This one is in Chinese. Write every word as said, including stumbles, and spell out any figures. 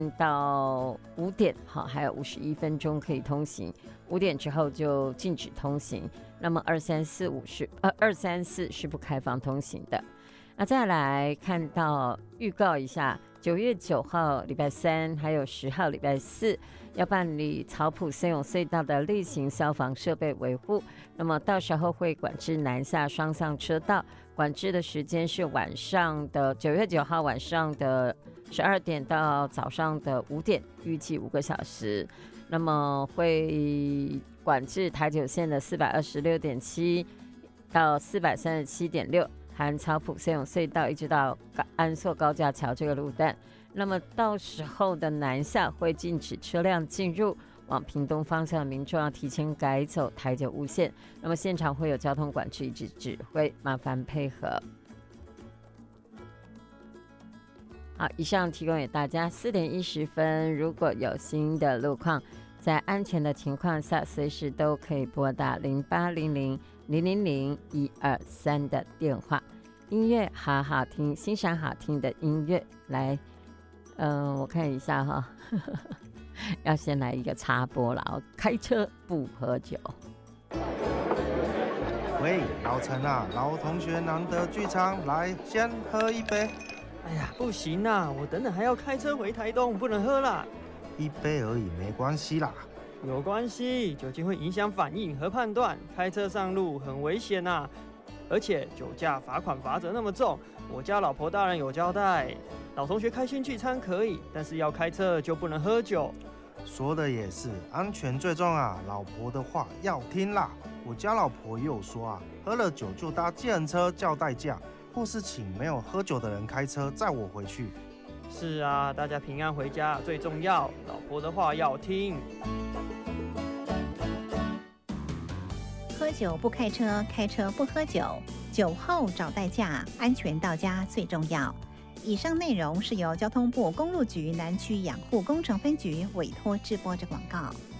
到五点，好，还有五十一分钟可以通行，五点之后就禁止通行。那么二三四五是呃二三四是不开放通行的。那再来看到预告一下，九月九号礼拜三，还有十号礼拜四要办理草埔森永隧道的例行消防设备维护。那么到时候会管制南下双向车道，管制的时间是晚上的九月九号晚上的十二点到早上的五点，预计五个小时。那么会管制台九线的四百二十六点七到四百三十七点六。含草埔森永隧道一直到安朔高架桥这个路段，那么到时候的南下会禁止车辆进入，往屏东方向的民众要提前改走台九路线。那么现场会有交通管制以及指挥，麻烦配合。好，以上提供给大家。四点一十分，如果有新的路况，在安全的情况下，随时都可以拨打零八零零零零零一二三的电话。音乐好好听，欣赏好听的音乐。来，嗯、呃，我看一下哈，要先来一个插播了。开车不喝酒。 喂，老陈啊，老同学难得聚餐，来先喝一杯。 哎呀，不行啊，我等等还要开车回台东，不能喝啦。 一杯而已，没关系啦。 有关系，酒精会影响反应和判断，开车上路很危险啊。而且酒驾罚款罚则那么重，我家老婆大人有交代，老同学开心聚餐可以，但是要开车就不能喝酒。 说的也是，安全最重啊，老婆的话要听啦。我家老婆也有说啊，喝了酒就搭计程车叫代驾，或是请没有喝酒的人开车载我回去。 是啊，大家平安回家最重要，老婆的话要听。 喝酒不开车，开车不喝酒，酒后找代驾，安全到家最重要。以上内容是由交通部公路局南区养护工程分局委托制播之广告。